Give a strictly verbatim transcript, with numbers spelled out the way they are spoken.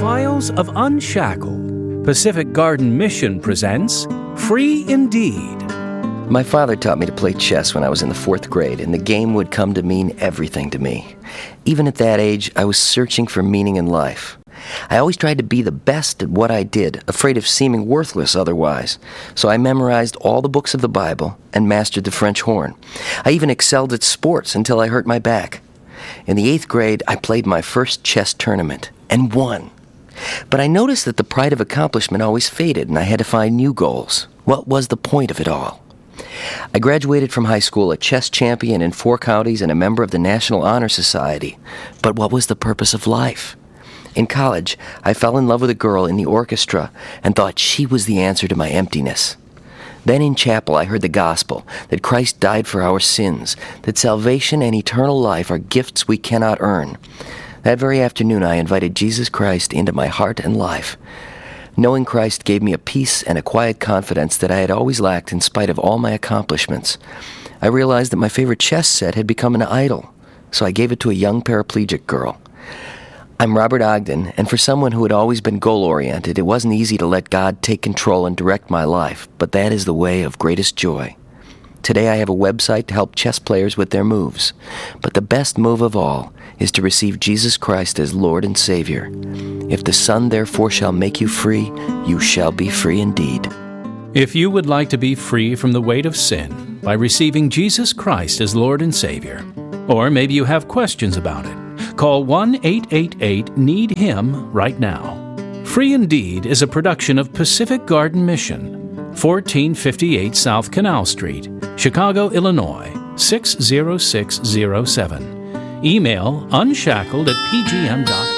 Files of Unshackled, Pacific Garden Mission presents Free Indeed. My father taught me to play chess when I was in the fourth grade, and the game would come to mean everything to me. Even at that age, I was searching for meaning in life. I always tried to be the best at what I did, afraid of seeming worthless otherwise. So I memorized all the books of the Bible and mastered the French horn. I even excelled at sports until I hurt my back. In the eighth grade, I played my first chess tournament and won. But I noticed that the pride of accomplishment always faded, and I had to find new goals. What was the point of it all? I graduated from high school a chess champion in four counties and a member of the National Honor Society. But what was the purpose of life? In college, I fell in love with a girl in the orchestra and thought she was the answer to my emptiness. Then in chapel, I heard the gospel, that Christ died for our sins, that salvation and eternal life are gifts we cannot earn. That very afternoon, I invited Jesus Christ into my heart and life. Knowing Christ gave me a peace and a quiet confidence that I had always lacked in spite of all my accomplishments. I realized that my favorite chess set had become an idol, so I gave it to a young paraplegic girl. I'm Robert Ogden, and for someone who had always been goal-oriented, it wasn't easy to let God take control and direct my life, but that is the way of greatest joy. Today I have a website to help chess players with their moves, but the best move of all is to receive Jesus Christ as Lord and Savior. If the Son therefore shall make you free, you shall be free indeed. If you would like to be free from the weight of sin by receiving Jesus Christ as Lord and Savior, or maybe you have questions about it, call one eight eight eight need him right now. Free Indeed is a production of Pacific Garden Mission, fourteen fifty-eight South Canal Street, Chicago, Illinois, six zero six zero seven. Email unshackled at p g m dot com.